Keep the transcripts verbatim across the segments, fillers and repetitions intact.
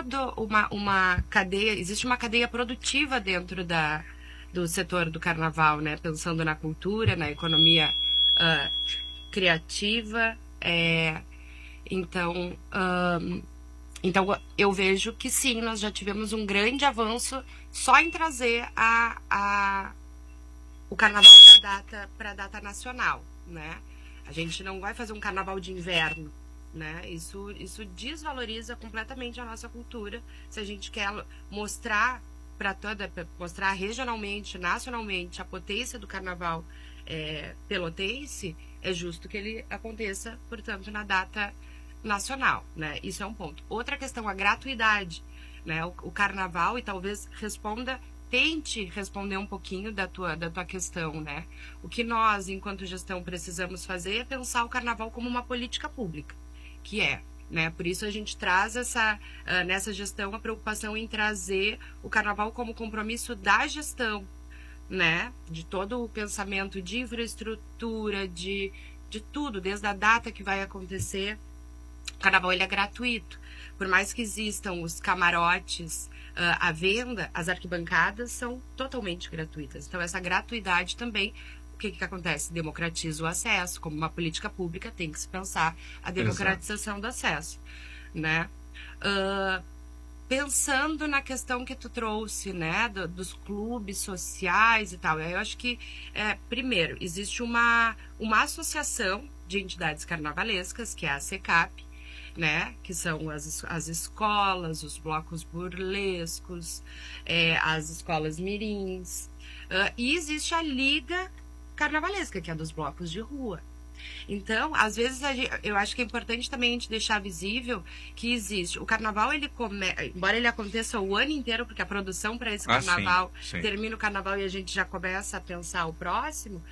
toda uma, uma cadeia, existe uma cadeia produtiva dentro da, do setor do carnaval, né? Pensando na cultura, na economia uh, criativa. É, então, um, então, eu vejo que sim, nós já tivemos um grande avanço só em trazer a, a, o carnaval para a data, para a data nacional, né? A gente não vai fazer um carnaval de inverno, né? Isso, isso desvaloriza completamente a nossa cultura. Se a gente quer mostrar para toda, mostrar regionalmente, nacionalmente a potência do carnaval é, pelotense, é justo que ele aconteça, portanto, na data nacional, né? Isso é um ponto. Outra questão, a gratuidade, né? O, o carnaval, e talvez responda, tente responder um pouquinho da tua, da tua questão, né? O que nós, enquanto gestão, precisamos fazer é pensar o carnaval como uma política pública, que é, né? Por isso a gente traz essa, uh, nessa gestão a preocupação em trazer o carnaval como compromisso da gestão, né? De todo o pensamento de infraestrutura, de, de tudo, desde a data que vai acontecer. O carnaval ele é gratuito. Por mais que existam os camarotes uh, à venda, as arquibancadas são totalmente gratuitas. Então, essa gratuidade também, o que, que acontece? Democratiza o acesso. Como uma política pública, tem que se pensar a democratização Exato. Do acesso, né? Uh, pensando na questão que tu trouxe, né, do, dos clubes sociais e tal, eu acho que, é, primeiro, existe uma, uma associação de entidades carnavalescas, que é a SECAP, né, que são as, as escolas, os blocos burlescos, é, as escolas mirins, uh, e existe a Liga Carnavalesca, que é dos blocos de rua. Então, às vezes, a gente, eu acho que é importante também a gente deixar visível que existe. O carnaval, ele come, embora ele aconteça o ano inteiro, porque a produção para esse ah, carnaval sim, sim. termina o carnaval e a gente já começa a pensar o próximo,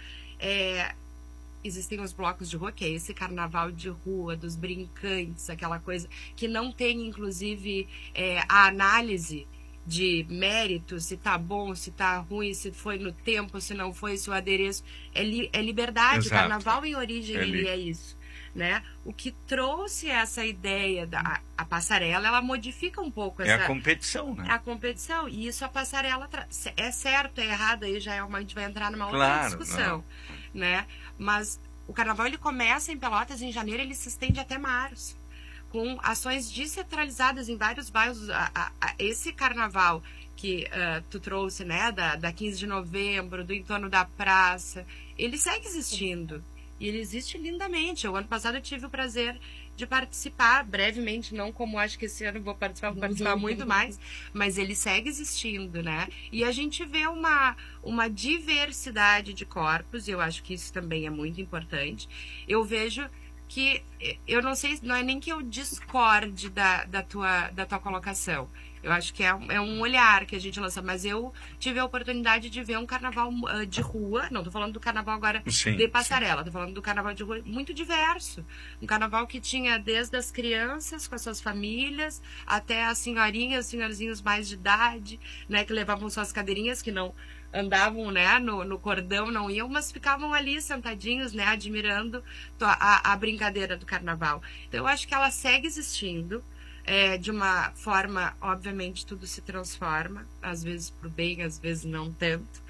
é, existem os blocos de rua, que é esse carnaval de rua, dos brincantes, aquela coisa que não tem, inclusive, é, a análise de mérito, se tá bom, se tá ruim, se foi no tempo, se não foi, se o adereço. É, li, é liberdade. Exato. O carnaval em origem é ele é isso, né? O que trouxe essa ideia da a passarela, ela modifica um pouco essa... É a competição, né? É a competição. E isso a passarela... Tra... É certo, é errado, aí já é uma... a gente vai entrar numa outra claro, discussão, não. né? Mas o carnaval, ele começa em Pelotas em janeiro, ele se estende até março, com ações descentralizadas em vários bairros. A, a, a, esse carnaval que uh, tu trouxe, né, da, da quinze de novembro, do entorno da praça, ele segue existindo. E ele existe lindamente. O ano passado eu tive o prazer de participar, brevemente, não como acho que esse ano vou participar, vou participar muito mais, mas ele segue existindo, né? E a gente vê uma, uma diversidade de corpos, e eu acho que isso também é muito importante. Eu vejo que, eu não sei, não é nem que eu discorde da, da, tua, da tua colocação. Eu acho que é um, é um olhar que a gente lança, mas eu tive a oportunidade de ver um carnaval uh, de rua, não tô falando do carnaval agora sim, de passarela, sim. Tô falando do carnaval de rua muito diverso. Um carnaval que tinha desde as crianças com as suas famílias, até as senhorinhas, senhorzinhos mais de idade, né, que levavam suas cadeirinhas, que não andavam, né, no, no cordão, não iam, mas ficavam ali sentadinhos, né, admirando a, a brincadeira do carnaval. Então eu acho que ela segue existindo. É, de uma forma, obviamente, tudo se transforma, às vezes para o bem, às vezes não tanto.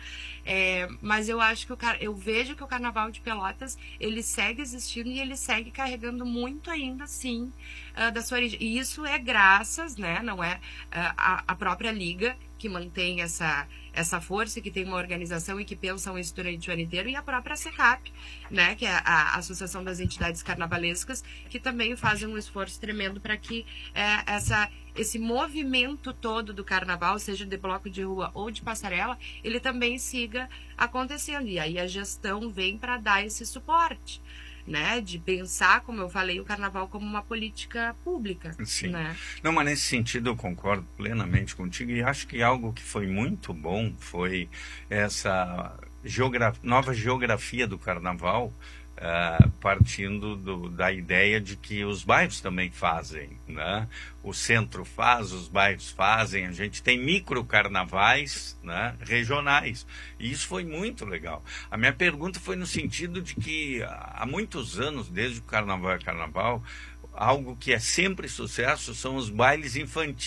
É, mas eu acho que o, eu vejo que o Carnaval de Pelotas, ele segue existindo e ele segue carregando muito ainda, sim, uh, da sua origem. E isso é graças, né, não é uh, a, a própria Liga que mantém essa, essa força, que tem uma organização e que pensam isso durante o ano inteiro, e a própria SECAP, né, que é a Associação das Entidades Carnavalescas, que também fazem um esforço tremendo para que é, essa, esse movimento todo do carnaval, seja de bloco de rua ou de passarela, ele também siga acontecendo. E aí a gestão vem para dar esse suporte, né, de pensar, como eu falei, o carnaval como uma política pública. Sim. Né? Não, mas nesse sentido eu concordo plenamente contigo, e acho que algo que foi muito bom foi essa geografia, nova geografia do carnaval, uh, partindo do, da ideia de que os bairros também fazem, né? O centro faz, os bairros fazem, a gente tem micro-carnavais, né, regionais, e isso foi muito legal. A minha pergunta foi no sentido de que há muitos anos, desde o carnaval é carnaval, algo que é sempre sucesso são os bailes infantis.